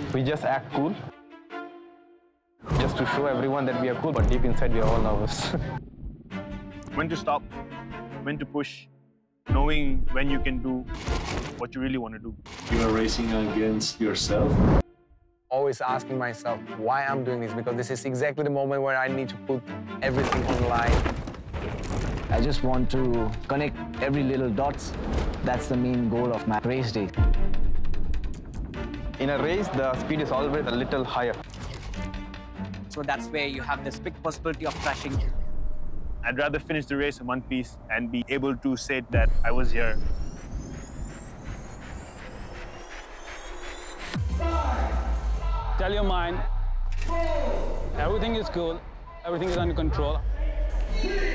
We just act cool, just to show everyone that we are cool, but deep inside we are all nervous. When to stop, when to push, knowing when you can do what you really want to do. You are racing against yourself. Always asking myself why I'm doing this, because this is exactly the moment where I need to put everything online. I just want to connect every little dots. That's the main goal of my race day. In a race, the speed is always a little higher. So that's where you have this big possibility of crashing. I'd rather finish the race in one piece and be able to say that I was here. Tell your mind, everything is cool, everything is under control.